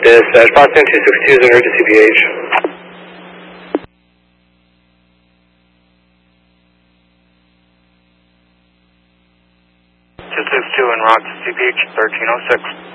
Dispatch, Boston 262 is alert to CPH. 262 en route to CPH 1306.